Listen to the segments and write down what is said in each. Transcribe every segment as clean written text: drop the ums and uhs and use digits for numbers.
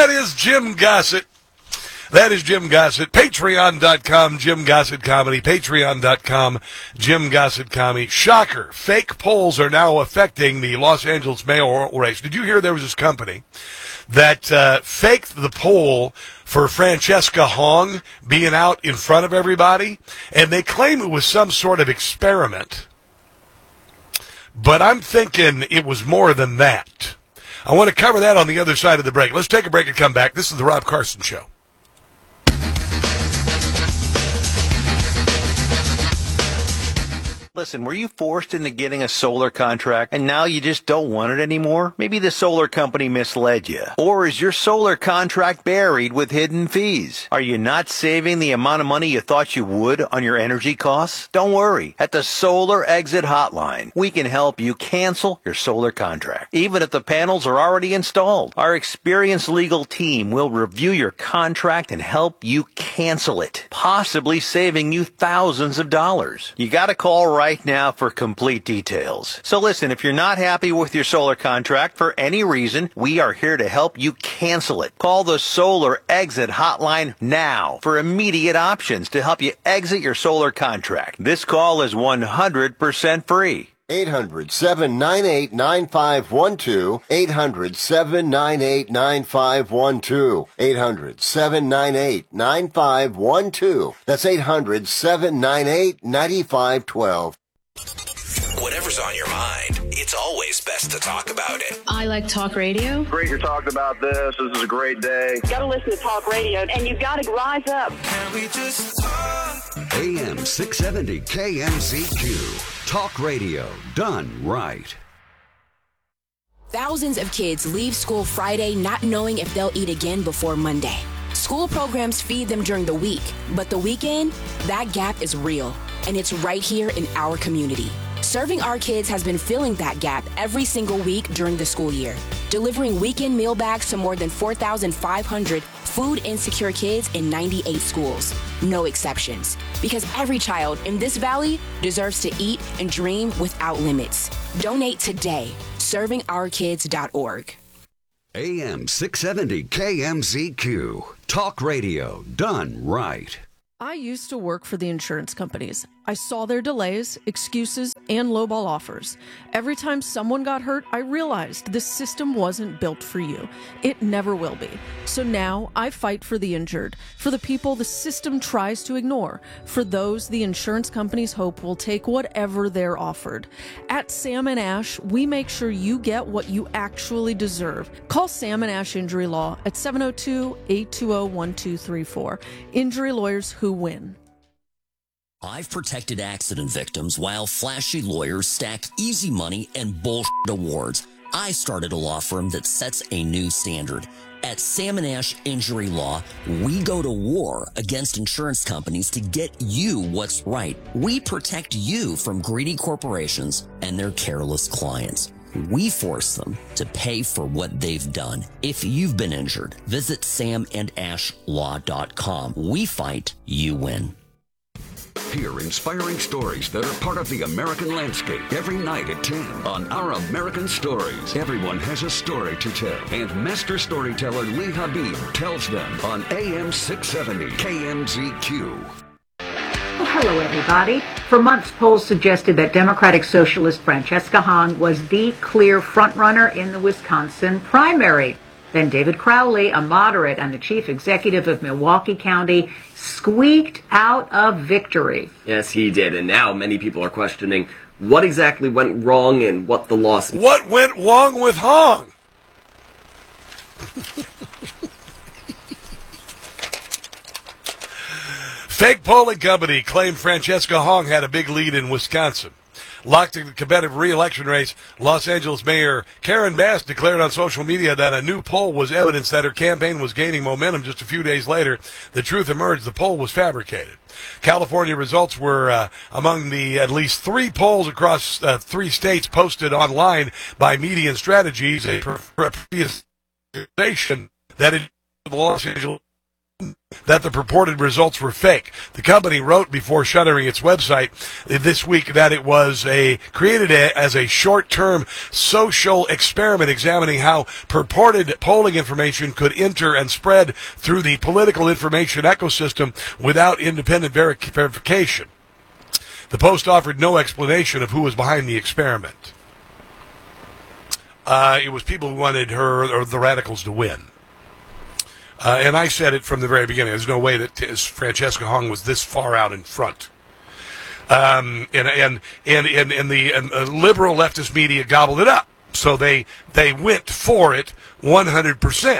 That is Jim Gossett. That is Jim Gossett. Patreon.com, Jim Gossett Comedy. Patreon.com, Jim Gossett Comedy. Shocker. Fake polls are now affecting the Los Angeles mayoral race. Did you hear there was this company that faked the poll for Francesca Hong being out in front of everybody? And they claim it was some sort of experiment. But I'm thinking it was more than that. I want to cover that on the other side of the break. Let's take a break and come back. This is the Rob Carson Show. Listen, were you forced into getting a solar contract and now you just don't want it anymore? Maybe the solar company misled you. Or is your solar contract buried with hidden fees? Are you not saving the amount of money you thought you would on your energy costs? Don't worry. At the Solar Exit Hotline, we can help you cancel your solar contract, even if the panels are already installed. Our experienced legal team will review your contract and help you cancel it, possibly saving you thousands of dollars. You gotta call right now for complete details. So listen, if you're not happy with your solar contract for any reason, we are here to help you cancel it. Call the Solar Exit Hotline now for immediate options to help you exit your solar contract. This call is 100% free. 800-798-9512. 800-798-9512. 800-798-9512. That's 800-798-9512. Whatever's on your mind, it's always best to talk about it. I like talk radio. Great you're talking about this. This is a great day. You got to listen to talk radio, and you've got to rise up. Can we just talk? AM 670 KMZQ. Talk radio done right. Thousands of kids leave school Friday not knowing if they'll eat again before Monday. School programs feed them during the week, but the weekend, that gap is real, and it's right here in our community. Serving Our Kids has been filling that gap every single week during the school year, delivering weekend meal bags to more than 4,500 food insecure kids in 98 schools. No exceptions, because every child in this valley deserves to eat and dream without limits. Donate today. ServingOurKids.org. AM 670 KMZQ. Talk radio done right. I used to work for the insurance companies. I saw their delays, excuses, and lowball offers. Every time someone got hurt, I realized this system wasn't built for you. It never will be. So now I fight for the injured, for the people the system tries to ignore, for those the insurance companies hope will take whatever they're offered. At Sam & Ash, we make sure you get what you actually deserve. Call Sam & Ash Injury Law at 702-820-1234. Injury lawyers who win. I've protected accident victims while flashy lawyers stack easy money and bullshit awards. I started a law firm that sets a new standard. At Sam & Ash Injury Law, we go to war against insurance companies to get you what's right. We protect you from greedy corporations and their careless clients. We force them to pay for what they've done. If you've been injured, visit samandashlaw.com. We fight, you win. Hear inspiring stories that are part of the American landscape every night at 10 on Our American Stories. Everyone has a story to tell, and master storyteller Lee Habib tells them on AM 670 KMZQ. Well, hello, everybody. For months, polls suggested that Democratic Socialist Francesca Hong was the clear frontrunner in the Wisconsin primary. Then David Crowley, a moderate and the chief executive of Milwaukee County, squeaked out a victory. Yes, he did. And now many people are questioning what exactly went wrong and what the loss... What went wrong with Hong? Fake polling company claimed Francesca Hong had a big lead in Wisconsin. Locked in the competitive re-election race, Los Angeles Mayor Karen Bass declared on social media that a new poll was evidence that her campaign was gaining momentum. Just a few days later, the truth emerged. The poll was fabricated. California results were among the at least 3 polls across 3 states posted online by Median Strategies, a previous station that in Los Angeles that the purported results were fake. The company wrote before shuttering its website this week that it was created as a short-term social experiment examining how purported polling information could enter and spread through the political information ecosystem without independent verification. The Post offered no explanation of who was behind the experiment. It was people who wanted her or the radicals to win. And I said it from the very beginning. There's no way that Francesca Hong was this far out in front. And the liberal leftist media gobbled it up. So they went for it 100%.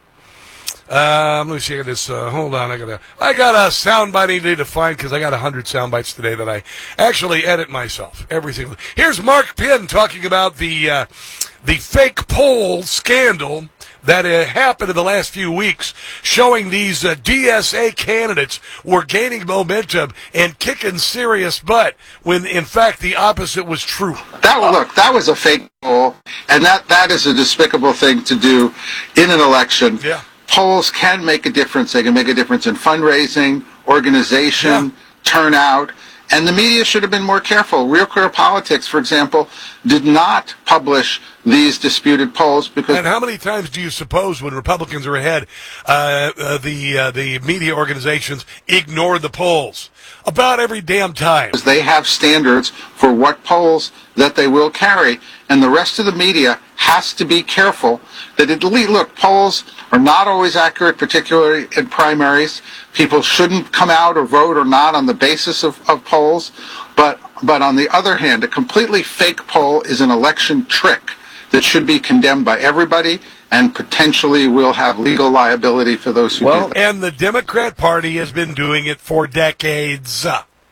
Let me see this. Hold on, I got a soundbite I need to find because I got 100 soundbites today that I actually edit myself. Everything. Here's Mark Penn talking about the fake poll scandal that happened in the last few weeks, showing these DSA candidates were gaining momentum and kicking serious butt, when in fact the opposite was true. That was a fake poll, and that is a despicable thing to do in an election. Yeah. Polls can make a difference. They can make a difference in fundraising, organization, turnout. And the media should have been more careful. Real Clear Politics, for example, did not publish these disputed polls because... And how many times do you suppose when Republicans are ahead, the media organizations ignore the polls? About every damn time. They have standards for what polls that they will carry, and the rest of the media has to be careful that polls are not always accurate, particularly in primaries. People shouldn't come out or vote or not on the basis of polls, but on the other hand, a completely fake poll is an election trick that should be condemned by everybody, and potentially will have legal liability for those who do that. And the Democrat Party has been doing it for decades.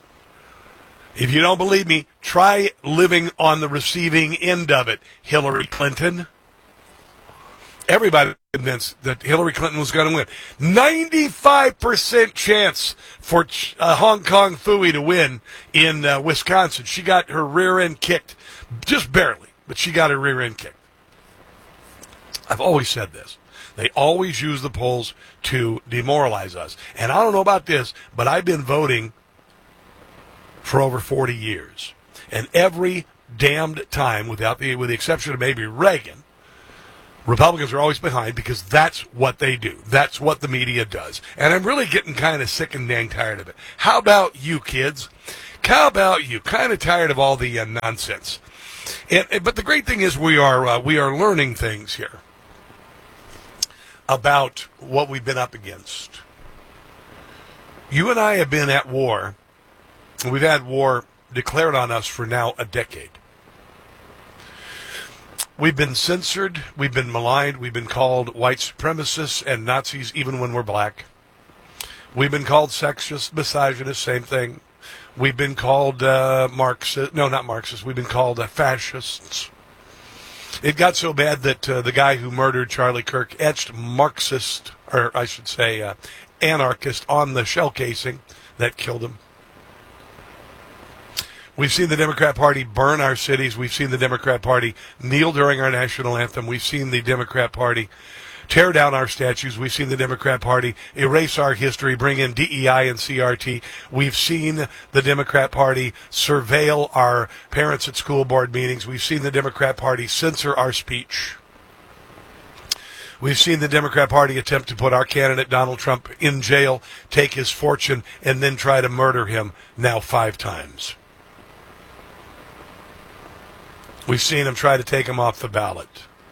If you don't believe me, try living on the receiving end of it. Hillary Clinton. Everybody was convinced that Hillary Clinton was going to win. 95% chance for Hong Kong Phooey to win in Wisconsin. She got her rear end kicked, just barely, but she got her rear end kicked. I've always said this. They always use the polls to demoralize us. And I don't know about this, but I've been voting for over 40 years. And every damned time, with the exception of maybe Reagan, Republicans are always behind because that's what they do. That's what the media does. And I'm really getting kind of sick and dang tired of it. How about you, kids? How about you? Kind of tired of all the nonsense. But the great thing is we are learning things here about what we've been up against. You and I have been at war. We've had war declared on us for now a decade. We've been censored. We've been maligned. We've been called white supremacists and Nazis even when we're black. We've been called sexist, misogynist, same thing. We've been called Marxist. No, not Marxists. We've been called fascists. It got so bad that the guy who murdered Charlie Kirk etched Marxist, or I should say anarchist, on the shell casing that killed him. We've seen the Democrat Party burn our cities. We've seen the Democrat Party kneel during our national anthem. We've seen the Democrat Party tear down our statues. We've seen the Democrat Party erase our history, bring in DEI and CRT. We've seen the Democrat Party surveil our parents at school board meetings. We've seen the Democrat Party censor our speech. We've seen the Democrat Party attempt to put our candidate, Donald Trump, in jail, take his fortune, and then try to murder him now 5 times. We've seen him try to take him off the ballot.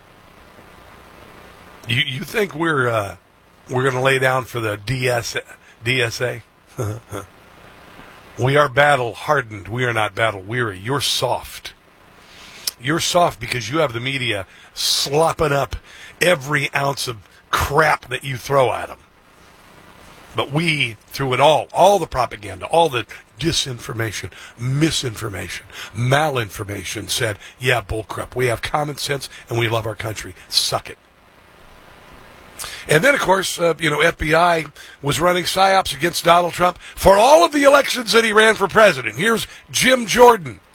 You think we're going to lay down for the DSA? We are battle hardened. We are not battle weary. You're soft. You're soft because you have the media slopping up every ounce of crap that you throw at them. But we, through it all the propaganda, all the disinformation, misinformation, malinformation, said, yeah, bullcrap. We have common sense and we love our country. Suck it. And then, of course, FBI was running psyops against Donald Trump for all of the elections that he ran for president. Here's Jim Jordan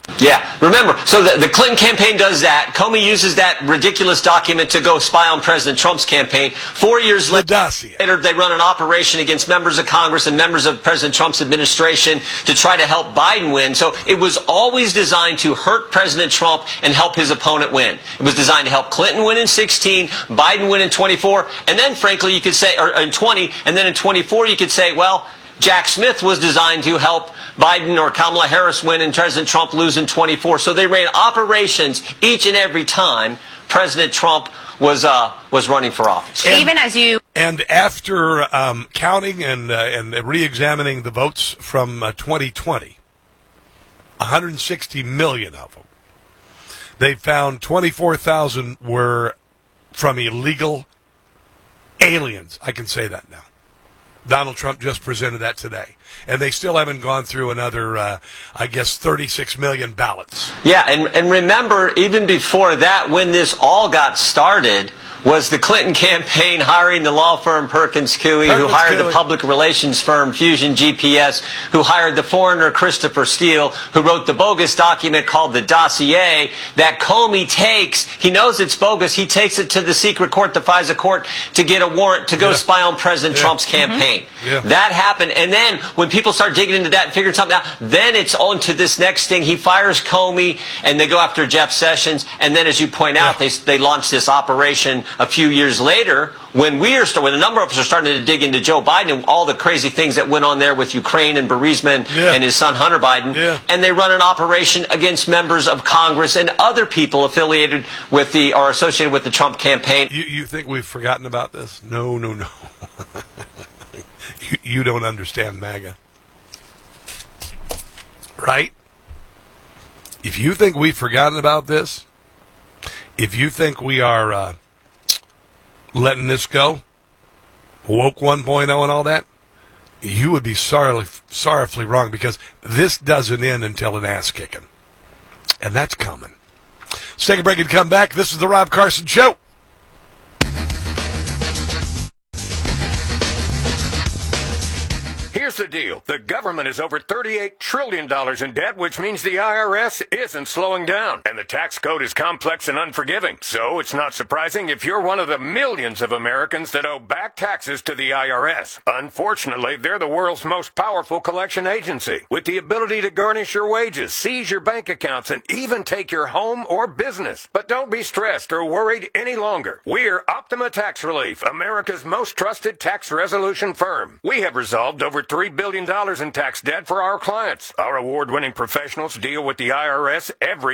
Yeah, remember, so the Clinton campaign does that. Comey uses that ridiculous document to go spy on President Trump's campaign. 4 years later, they run an operation against members of Congress and members of President Trump's administration to try to help Biden win. So it was always designed to hurt President Trump and help his opponent win. It was designed to help Clinton win in 16, Biden win in 24, and then, frankly, you could say, or in 20, and then in 24, you could say, well, Jack Smith was designed to help Biden or Kamala Harris win and President Trump lose in 24. So they ran operations each and every time President Trump was running for office. And after counting and re-examining the votes from 2020, 160 million of them, they found 24,000 were from illegal aliens. I can say that now. Donald Trump just presented that today. And they still haven't gone through another, 36 million ballots. Yeah, and remember, even before that, when this all got started, was the Clinton campaign hiring the law firm Perkins Coie, who hired the public relations firm Fusion GPS, who hired the foreigner Christopher Steele, who wrote the bogus document called the dossier that Comey takes. He knows it's bogus. He takes it to the secret court, the FISA court, to get a warrant to go spy on President Trump's campaign. That happened. And then when people start digging into that and figuring something out, then it's on to this next thing. He fires Comey, and they go after Jeff Sessions. And then, as you point out, they launch this operation a few years later when a number of us are starting to dig into Joe Biden and all the crazy things that went on there with Ukraine and bereavement and his son Hunter Biden. And they run an operation against members of Congress and other people affiliated with or associated with the Trump campaign. You think we've forgotten about this? No. You don't understand MAGA. Right? If you think we've forgotten about this, if you think we are letting this go, woke 1.0 and all that, you would be sorrowfully wrong, because this doesn't end until an ass kicking. And that's coming. Let's take a break and come back. This is the Rob Carson Show. Here's the deal. The government is over $38 trillion in debt, which means the IRS isn't slowing down. And the tax code is complex and unforgiving. So it's not surprising if you're one of the millions of Americans that owe back taxes to the IRS. Unfortunately, they're the world's most powerful collection agency, with the ability to garnish your wages, seize your bank accounts, and even take your home or business. But don't be stressed or worried any longer. We're Optima Tax Relief, America's most trusted tax resolution firm. We have resolved over $3 billion in tax debt for our clients. Our award-winning professionals deal with the IRS every